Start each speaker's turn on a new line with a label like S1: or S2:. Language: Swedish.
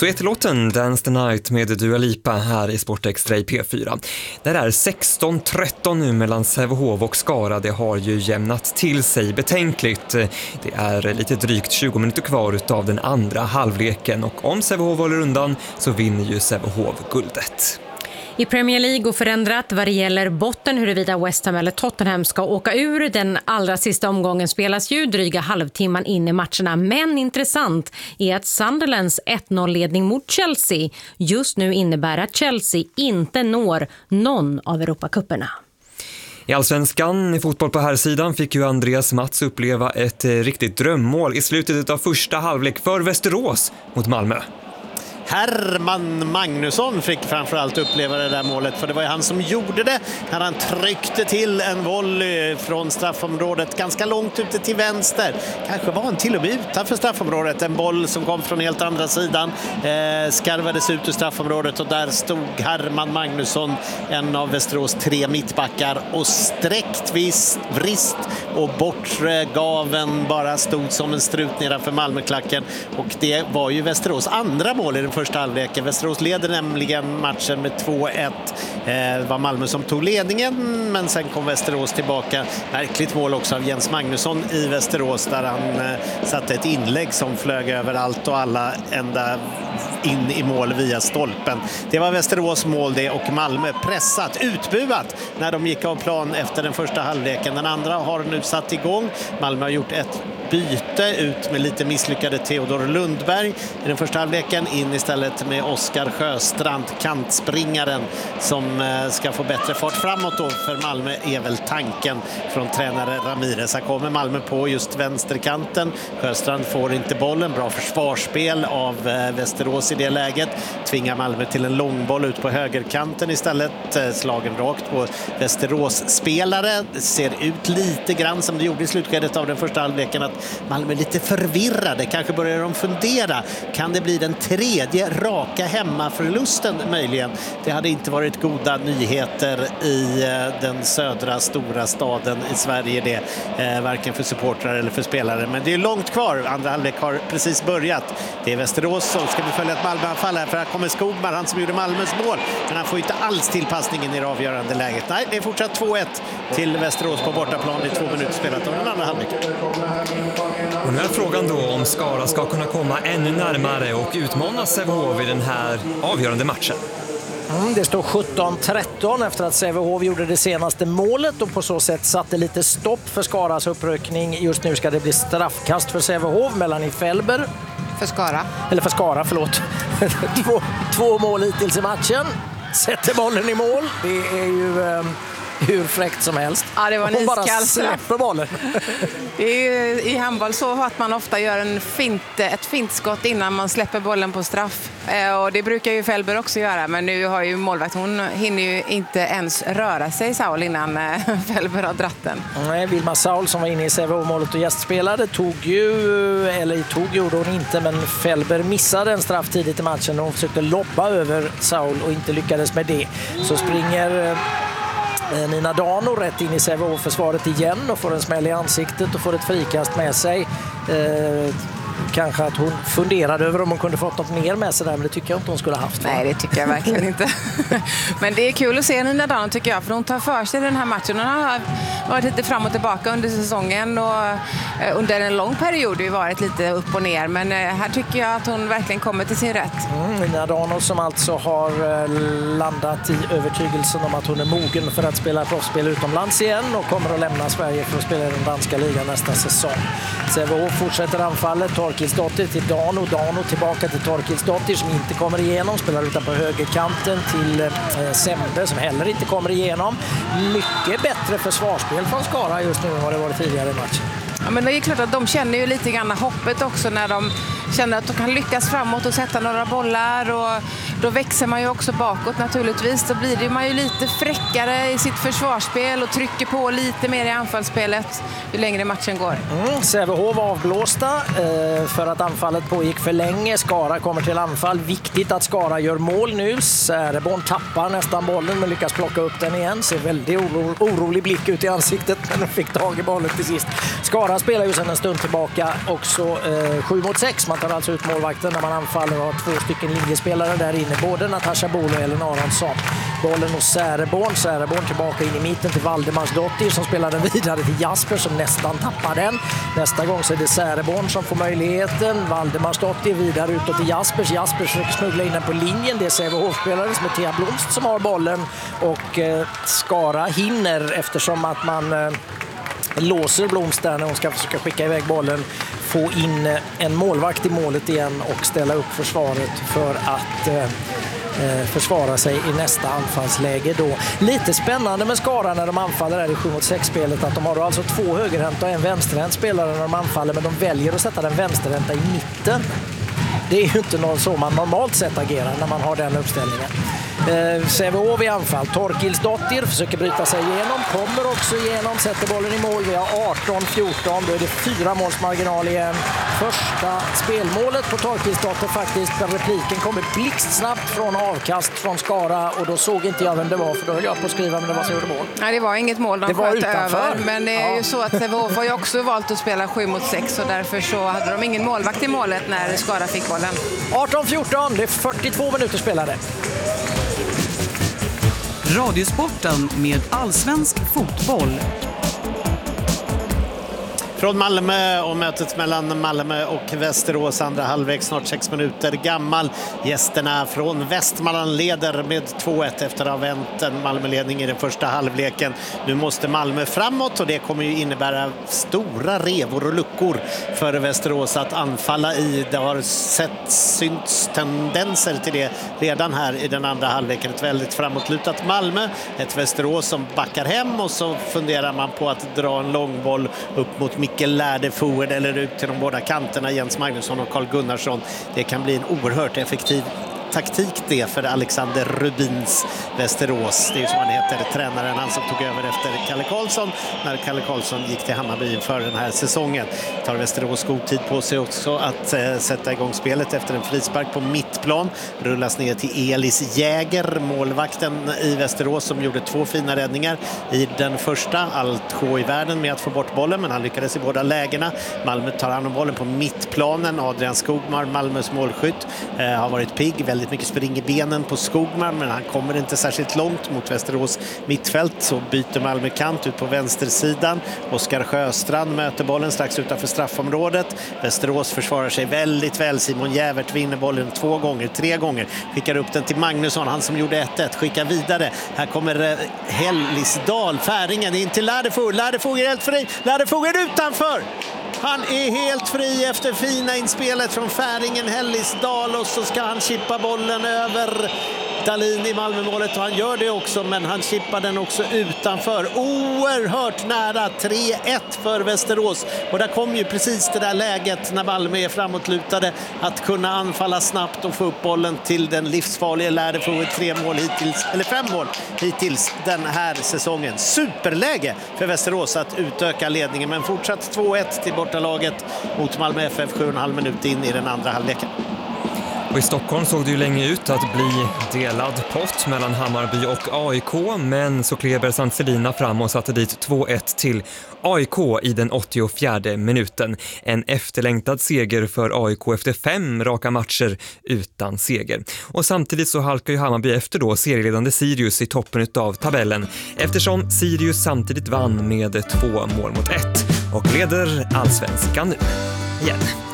S1: Så heter låten Dance the Night med Dua Lipa här i Sportextra i P4. Där är 16-13 nu mellan Sävehof och Skara. Det har ju jämnat till sig betänkligt. Det är lite drygt 20 minuter kvar utav den andra halvleken och om Sävehof håller undan så vinner ju Sävehof guldet.
S2: I Premier League går förändrat vad det gäller botten huruvida West Ham eller Tottenham ska åka ur. Den allra sista omgången spelas ju dryga halvtimman in i matcherna. Men intressant är att Sunderlands 1-0-ledning mot Chelsea just nu innebär att Chelsea inte når någon av Europacupperna.
S1: I Allsvenskan i fotboll på här sidan fick ju Andreas Mats uppleva ett riktigt drömmål i slutet av första halvlek för Västerås mot Malmö.
S3: Herman Magnusson fick framförallt uppleva det där målet, för det var ju han som gjorde det när han tryckte till en volley från straffområdet ganska långt ute till vänster. Kanske var han till och med utanför straffområdet. En boll som kom från helt andra sidan skarvades ut ur straffområdet och där stod Herman Magnusson, en av Västerås 3 mittbackar, och sträckt vrist och bortre gaven bara stod som en strut nedanför Malmöklacken, och det var ju Västerås andra mål i den första halvleken. Västerås leder nämligen matchen med 2-1. Det var Malmö som tog ledningen, men sen kom Västerås tillbaka. Verkligt mål också av Jens Magnusson i Västerås, där han satte ett inlägg som flög över allt och alla ända in i mål via stolpen. Det var Västerås mål det, och Malmö pressat, utbuat när de gick av plan efter den första halvleken. Den andra har nu satt igång. Malmö har gjort ett byte ut med lite misslyckade Theodor Lundberg i den första halvleken, in istället med Oskar Sjöstrand, kantspringaren, som ska få bättre fart framåt då för Malmö, är väl tanken från tränare Ramirez. Här kommer Malmö på just vänsterkanten. Sjöstrand får inte bollen. Bra försvarsspel av Västerås i det läget. Tvingar Malmö till en långboll ut på högerkanten istället. Slagen rakt på Västerås spelare. Det ser ut lite grann som det gjorde i slutskedet av den första halvleken, att Malmö är lite förvirrade. Kanske börjar de fundera. Kan det bli den tredje raka hemmaförlusten möjligen? Det hade inte varit goda nyheter i den södra stora staden i Sverige det. Varken för supportrar eller för spelare. Men det är långt kvar. Andra halvlek har precis börjat. Det är Västerås som ska vi följa ett Malmö-anfall här, för här kommer Skogman, han som gjorde Malmös mål. Men han får inte alls tillpassningen i det avgörande läget. Nej, det är fortsatt 2-1 till Västerås på bortaplan. Det är 2 minuter spelat av den andra halvleken.
S1: Och nu är frågan då om Skara ska kunna komma ännu närmare och utmana Sävehof i den här avgörande matchen.
S4: Det står 17-13 efter att Sävehof gjorde det senaste målet och på så sätt satte lite stopp för Skaras uppryckning. Just nu ska det bli straffkast för Sävehof mellan i Felber.
S5: För Skara, förlåt. två mål hittills i matchen. Sätter bollen i mål. Det är ju hur fräckt som helst.
S6: Ja, det var en
S5: bara
S6: iskall
S5: släpper bollen.
S6: Det är ju i handboll så att man ofta gör ett fintskott innan man släpper bollen på straff. Och det brukar ju Felber också göra, men nu har ju målvakt, hon hinner ju inte ens röra sig, Saul, innan Felber har dratt den.
S4: Nej, Vilma Saul som var inne i Sävehof-målet och gästspelade gjorde hon inte, men Felber missade en straff tidigt i matchen och hon försökte lobba över Saul och inte lyckades med det. Så springer Nina Dano rätt in i Sävehof-försvaret igen och får en smäll i ansiktet och får ett frikast med sig. Kanske att hon funderade över om hon kunde fått något mer med sig där, men det tycker jag inte hon skulle ha haft.
S6: Nej, det tycker jag verkligen inte. Men det är kul att se Nina Dano, tycker jag, för hon tar för sig den här matchen. Hon har varit lite fram och tillbaka under säsongen och under en lång period har ju varit lite upp och ner, men här tycker jag att hon verkligen kommer till sin rätt.
S4: Nina Dano som alltså har landat i övertygelsen om att hon är mogen för att spela proffsspel utomlands igen och kommer att lämna Sverige för att spela i den danska ligan nästa säsong. Sävehof fortsätter anfallet. Torkilsdottir till Dano. Dano tillbaka till Torkilsdottir som inte kommer igenom. Spelar utan på högerkanten till Sembe som heller inte kommer igenom. Mycket bättre försvarsspel från Skara just nu än vad det varit tidigare i matchen.
S6: Ja, men det är klart att de känner ju lite grann hoppet också när de känner att de kan lyckas framåt och sätta några bollar och då växer man ju också bakåt naturligtvis. Då blir man ju lite fräckare i sitt försvarsspel och trycker på lite mer i anfallsspelet ju längre matchen går.
S5: Sävehof var avblåsta för att anfallet pågick för länge. Skara kommer till anfall. Viktigt att Skara gör mål nu. Säreborn tappar nästan bollen men lyckas plocka upp den igen. Ser väldigt orolig blick ut i ansiktet när de fick tag i bollen till sist. Skara spelar ju sedan en stund tillbaka också 7-6. Man tar alltså ut målvakten när man anfaller och har 2 stycken linjespelare där inne. Både Natasha Bolo och Ellen Aronsson. Bollen hos Säreborn. Säreborn tillbaka in i mitten till Valdemarsdottir som spelar den vidare till Jasper som nästan tappar den. Nästa gång så är det Säreborn som får möjligheten. Valdemarsdottir vidare utåt till Jaspers. Jasper försöker smuggla in den på linjen. Det är Sävehof-spelare som är Thea Blomst som har bollen. Och Skara hinner eftersom att man låser Blomst där när hon ska försöka skicka iväg bollen. Få in en målvakt i målet igen och ställa upp försvaret för att försvara sig i nästa anfallsläge då. Lite spännande med Skara när de anfaller här i 7-6-spelet att de har alltså 2 högerhänta och en vänsterhänt spelare när de anfaller, men de väljer att sätta den vänsterhänta i mitten. Det är ju inte så man normalt sett agerar när man har den uppställningen. Sävehof i anfall. Torkilsdottir försöker bryta sig igenom, kommer också igenom, sätter bollen i mål. Vi har 18-14, då är det 4 målsmarginal igen. Första spelmålet på Torkilsdottir faktiskt, där repliken kommer blixtsnabbt från avkast från Skara och då såg inte jag vem det var för då höll jag på att skriva men det var så gjorde mål.
S6: Nej, det var inget mål de sköt över, men det är ju så att Sävehof har ju också valt att spela 7-6 och därför så hade de ingen målvakt i målet när Skara fick bollen.
S5: 18-14, det är 42 minuter spelade.
S7: Radiosporten med allsvensk fotboll.
S3: Från Malmö och mötet mellan Malmö och Västerås, andra halvlek, snart 6 minuter gammal. Gästerna från Västmanland leder med 2-1 efter att ha vänt en Malmöledning i den första halvleken. Nu måste Malmö framåt och det kommer ju innebära stora revor och luckor för Västerås att anfalla i. Det har synts tendenser till det redan här i den andra halvleken. Ett väldigt framåtlutat Malmö, ett Västerås som backar hem och så funderar man på att dra en långboll upp mot Mikkel Lärde forward eller ut till de båda kanterna Jens Magnusson och Carl Gunnarsson. Det kan bli en oerhört effektiv taktik det för Alexander Rubins Västerås. Det är ju som han heter, tränaren, han som tog över efter Kalle Karlsson när Kalle Karlsson gick till Hammarby för den här säsongen. Tar Västerås god tid på sig också att sätta igång spelet efter en frispark på mittplan. Rullas ner till Elis Jäger, målvakten i Västerås som gjorde 2 fina räddningar i den första. Allt gå i världen med att få bort bollen, men han lyckades i båda lägena. Malmö tar hand om bollen på mittplanen. Adrian Skogmar, Malmös målskytt, har varit pigg, väldigt mycket spring i benen på Skogmar, men han kommer inte särskilt långt mot Västerås mittfält. Så byter Malmö kant ut på vänstersidan. Oskar Sjöstrand möter bollen strax utanför straffområdet. Västerås försvarar sig väldigt väl. Simon Jävert vinner bollen 2 gånger, 3 gånger. Skickar upp den till Magnusson, han som gjorde 1-1. Skickar vidare. Här kommer Hellisdal, Färingen in till Lärdefog. Lärdefog är helt fri. Lärdefog är utanför. Han är helt fri efter fina inspelet från Färingen, Hellisdal, och så ska han chippa bollen över Dahlin i Malmömålet och han gör det också, men han chippar den också utanför. Oerhört nära 3-1 för Västerås och där kom ju precis det där läget när Malmö är framåtlutade att kunna anfalla snabbt och få upp bollen till den livsfarliga Lärdefog. 5 mål hittills den här säsongen. Superläge för Västerås att utöka ledningen, men fortsatt 2-1 till bortalaget mot Malmö FF 7,5 minuter in i den andra halvleken.
S1: Och i Stockholm såg det ju länge ut att bli delad pott mellan Hammarby och AIK, men så klev Bersant Selina fram och satte dit 2-1 till AIK i den 84:e minuten. En efterlängtad seger för AIK efter 5 raka matcher utan seger. Och samtidigt så halkar ju Hammarby efter då serieledande Sirius i toppen av tabellen, eftersom Sirius samtidigt vann med 2-1 och leder allsvenskan nu igen.